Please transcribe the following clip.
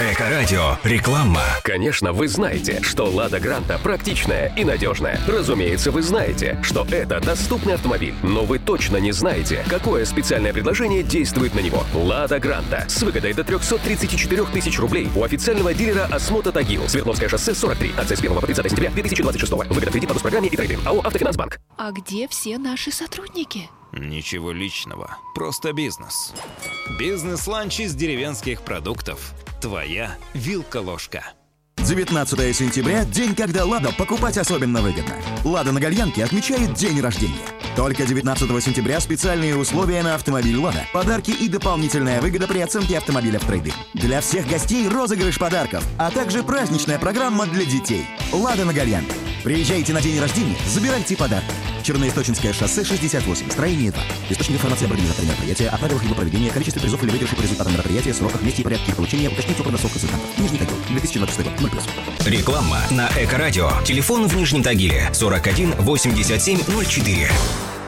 Эко-радио. Реклама. Конечно, вы знаете, что «Лада Гранта» практичная и надежная. Разумеется, вы знаете, что это доступный автомобиль. Но вы точно не знаете, какое специальное предложение действует на него. «Лада Гранта» с выгодой до 334 тысяч рублей у официального дилера «Осмота Тагил». Свердловское шоссе 43. Акция с 1 по 30 сентября 2026. Выгода в кредит по госпрограмме и трейдинг. АО «Автофинансбанк». А где все наши сотрудники? Ничего личного, просто бизнес. Бизнес-ланч из деревенских продуктов. Твоя вилка-ложка. 19 сентября – день, когда «Лада» покупать особенно выгодно. «Лада» на Гальянке отмечает день рождения. Только 19 сентября специальные условия на автомобиль «Лада». Подарки и дополнительная выгода при оценке автомобиля в трейдинг. Для всех гостей розыгрыш подарков, а также праздничная программа для детей. «Лада» на Гальянке. Приезжайте на день рождения, забирайте подарки. Черноисточинское шоссе 68, строение 2. Источник информации об организаторе мероприятия, о правилах его проведения, количестве призов или выигрышей по результатам мероприятия, сроках, месте и порядке их получения уточните у продавцов-консультантов. Нижний Тагил, 2026 год, 0+. Реклама на Эко-радио. Телефон в Нижнем Тагиле 41 87 04.